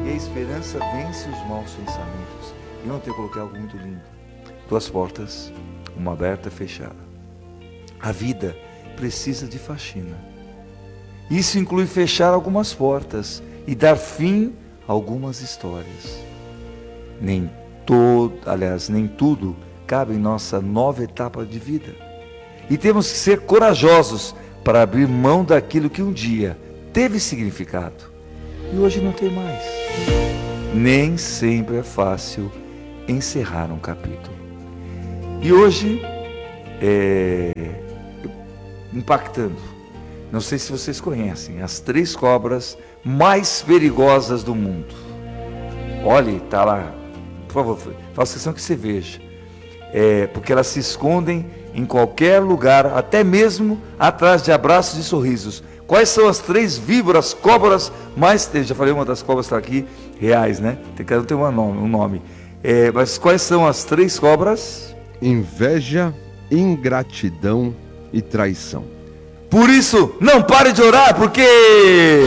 E a esperança vence os maus pensamentos. E ontem eu coloquei algo muito lindo. 2 portas, uma aberta e fechada. A vida precisa de faxina. Isso inclui fechar algumas portas e dar fim a algumas histórias. Nem tudo cabe em nossa nova etapa de vida. E temos que ser corajosos para abrir mão daquilo que um dia teve significado e hoje não tem mais. Nem sempre é fácil encerrar um capítulo. E hoje, impactando, não sei se vocês conhecem, as 3 cobras mais perigosas do mundo. Olhe, está lá, por favor, faça questão que você veja. Porque elas se escondem em qualquer lugar, até mesmo atrás de abraços e sorrisos. Quais são as 3 víboras, cobras mais... Já falei, uma das cobras está aqui, reais, né? Cada um tem um nome. Mas quais são as 3 cobras? Inveja, ingratidão e traição. Por isso, não pare de orar, porque...